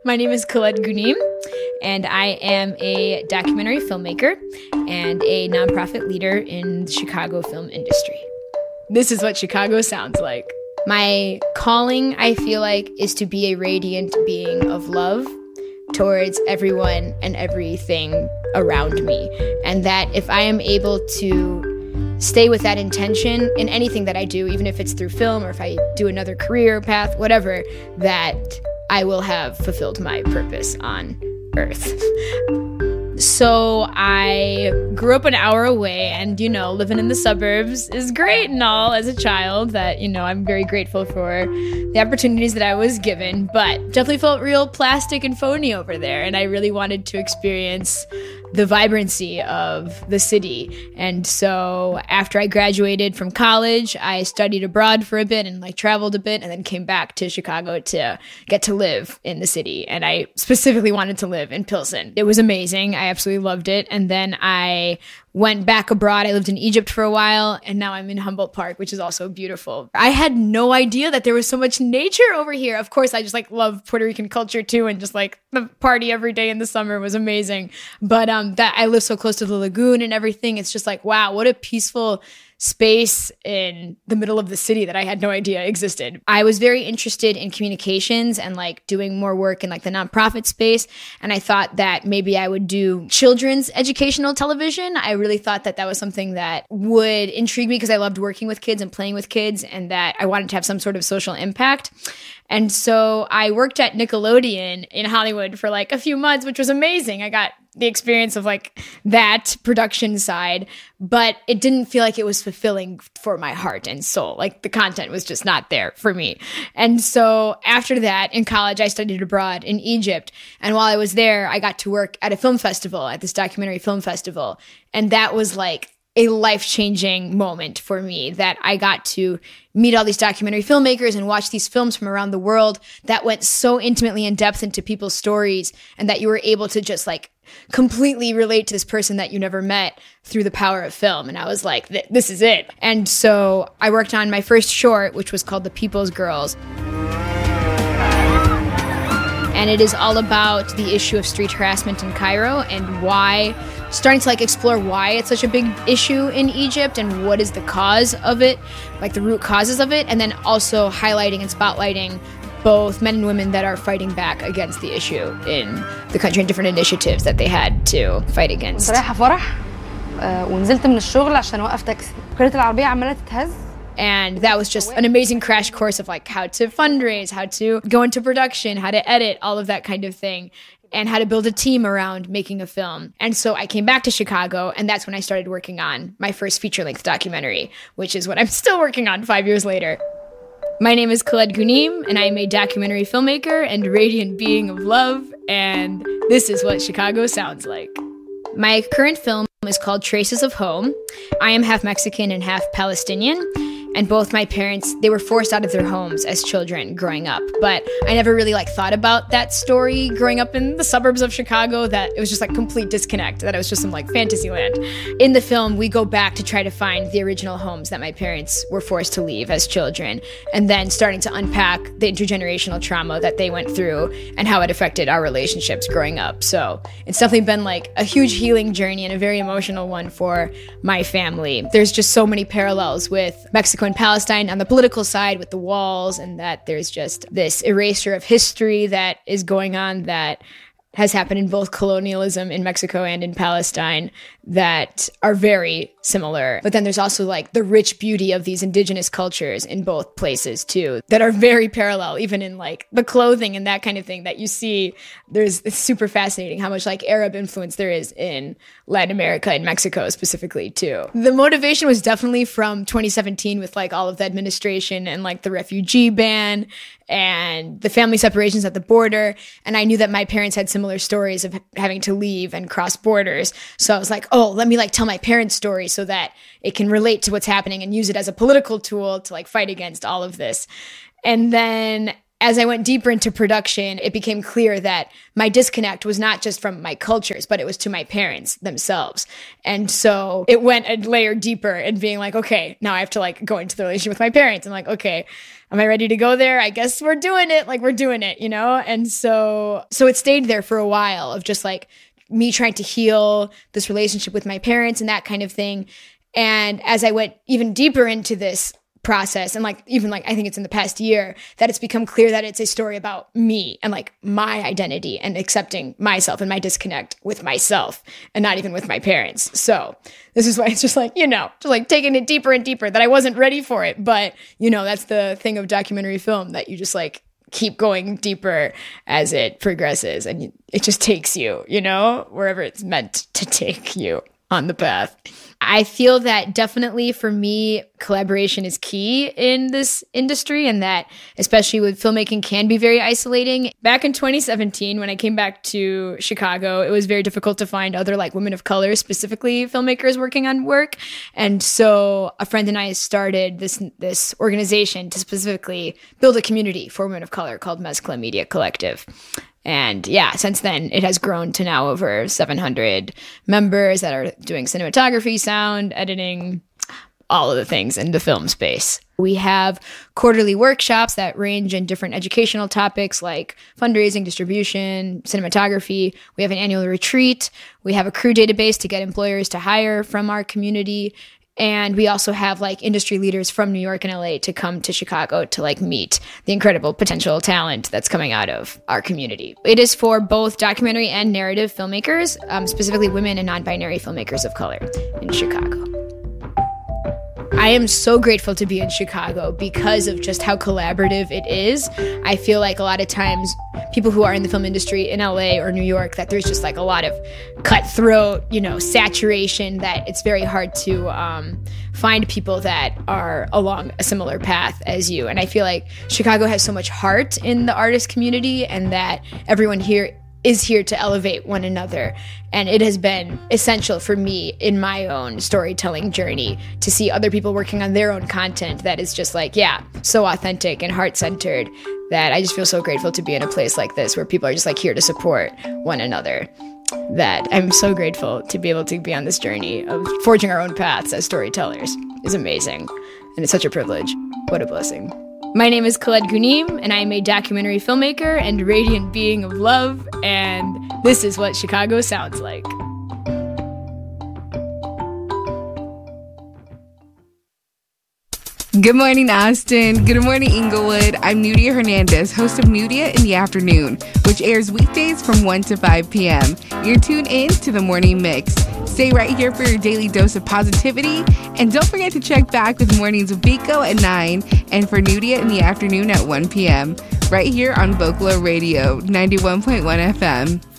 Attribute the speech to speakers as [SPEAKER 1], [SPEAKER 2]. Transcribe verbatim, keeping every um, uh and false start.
[SPEAKER 1] My name is Khaled Ghunim, and I am a documentary filmmaker and a nonprofit leader in the Chicago film industry. This is what Chicago sounds like. My calling, I feel like, is to be a radiant being of love towards everyone and everything around me. And that if I am able to stay with that intention in anything that I do, even if it's through film or if I do another career path, whatever, that I will have fulfilled my purpose on Earth. So I grew up an hour away, and, you know, living in the suburbs is great and all as a child. That, you know, I'm very grateful for the opportunities that I was given, but definitely felt real plastic and phony over there. And I really wanted to experience the vibrancy of the city. And so after I graduated from college, I studied abroad for a bit and like traveled a bit, and then came back to Chicago to get to live in the city. And I specifically wanted to live in Pilsen. It was amazing. I absolutely loved it. And then I went back abroad. I lived in Egypt for a while, and now I'm in Humboldt Park, which is also beautiful. I had no idea that there was so much nature over here. Of course, I just like love Puerto Rican culture too, and just like the party every day in the summer was amazing. But um, that I live so close to the lagoon and everything, it's just like, wow, what a peaceful space in the middle of the city that I had no idea existed. I was very interested in communications and like doing more work in like the nonprofit space. And I thought that maybe I would do children's educational television. I really thought that that was something that would intrigue me because I loved working with kids and playing with kids, and that I wanted to have some sort of social impact. And so I worked at Nickelodeon in Hollywood for like a few months, which was amazing. I got the experience of like that production side, but it didn't feel like it was fulfilling for my heart and soul. Like the content was just not there for me. And so after that, in college, I studied abroad in Egypt. And while I was there, I got to work at a film festival, at this documentary film festival. And that was like a life-changing moment for me, that I got to meet all these documentary filmmakers and watch these films from around the world that went so intimately in depth into people's stories, and that you were able to just like completely relate to this person that you never met through the power of film. And I was like, this is it. And so I worked on my first short, which was called The People's Girls. And it is all about the issue of street harassment in Cairo, and why, starting to like explore why it's such a big issue in Egypt and what is the cause of it, like the root causes of it, and then also highlighting and spotlighting both men and women that are fighting back against the issue in the country and different initiatives that they had to fight against.
[SPEAKER 2] رايحة فرح ونزلت من الشغل عشان أوقف تاكسي. كانت العربية عمالة تتهز.
[SPEAKER 1] And that was just an amazing crash course of like how to fundraise, how to go into production, how to edit, all of that kind of thing, and how to build a team around making a film. And so I came back to Chicago, and that's when I started working on my first feature-length documentary, which is what I'm still working on five years later. My name is Khaled Ghunim, and I am a documentary filmmaker and radiant being of love, and this is what Chicago sounds like. My current film is called Traces of Home. I am half Mexican and half Palestinian, and both my parents, they were forced out of their homes as children growing up. But I never really like thought about that story growing up in the suburbs of Chicago, that it was just like complete disconnect, that it was just some like fantasy land. In the film, we go back to try to find the original homes that my parents were forced to leave as children, and then starting to unpack the intergenerational trauma that they went through and how it affected our relationships growing up. So it's definitely been like a huge healing journey and a very emotional one for my family. There's just so many parallels with Mexico and Palestine on the political side with the walls, and that there's just this erasure of history that is going on that has happened in both colonialism in Mexico and in Palestine that are very similar. But then there's also like the rich beauty of these indigenous cultures in both places too, that are very parallel, even in like the clothing and that kind of thing that you see. There's, it's super fascinating how much like Arab influence there is in Latin America and Mexico specifically too. The motivation was definitely from twenty seventeen with like all of the administration and like the refugee ban and the family separations at the border. And I knew that my parents had similar stories of having to leave and cross borders. So I was like, oh, let me like tell my parents' story so that it can relate to what's happening and use it as a political tool to like fight against all of this. And then as I went deeper into production, it became clear that my disconnect was not just from my cultures, but it was to my parents themselves. And so it went a layer deeper and being like, okay, now I have to like go into the relationship with my parents. I'm like, okay, am I ready to go there? I guess we're doing it. Like we're doing it, you know? And so, so it stayed there for a while of just like me trying to heal this relationship with my parents and that kind of thing. And as I went even deeper into this process, and like even like I think it's in the past year that it's become clear that it's a story about me and like my identity and accepting myself and my disconnect with myself and not even with my parents. So this is why it's just like, you know, just like taking it deeper and deeper that I wasn't ready for it. But, you know, that's the thing of documentary film, that you just like keep going deeper as it progresses and it just takes you, you know, wherever it's meant to take you on the path. I feel that definitely for me, collaboration is key in this industry, and that especially with filmmaking can be very isolating. Back in twenty seventeen, when I came back to Chicago, it was very difficult to find other like women of color, specifically filmmakers working on work. And so a friend and I started this, this organization to specifically build a community for women of color called Mezcla Media Collective. And yeah, since then, it has grown to now over seven hundred members that are doing cinematography, sound, editing, all of the things in the film space. We have quarterly workshops that range in different educational topics like fundraising, distribution, cinematography. We have an annual retreat. We have a crew database to get employers to hire from our community. And we also have like industry leaders from New York and L A to come to Chicago to like meet the incredible potential talent that's coming out of our community. It is for both documentary and narrative filmmakers, um, specifically women and non-binary filmmakers of color in Chicago. I am so grateful to be in Chicago because of just how collaborative it is. I feel like a lot of times people who are in the film industry in L A or New York, that there's just like a lot of cutthroat, you know, saturation, that it's very hard to um, find people that are along a similar path as you. And I feel like Chicago has so much heart in the artist community, and that everyone here is here to elevate one another. And it has been essential for me in my own storytelling journey to see other people working on their own content that is just like, yeah, so authentic and heart-centered, that I just feel so grateful to be in a place like this where people are just like here to support one another. That I'm so grateful to be able to be on this journey of forging our own paths as storytellers is amazing. And it's such a privilege. What a blessing. My name is Khaled Ghunim, and I am a documentary filmmaker and radiant being of love, and this is what Chicago sounds like.
[SPEAKER 3] Good morning, Austin. Good morning, Inglewood. I'm Nudia Hernandez, host of Nudia in the Afternoon, which airs weekdays from one to five p.m. You're tuned in to the Morning Mix. Stay right here for your daily dose of positivity, and don't forget to check back with Mornings with Biko at nine and for Nudia in the Afternoon at one p.m. right here on Vocalo Radio ninety-one point one F M.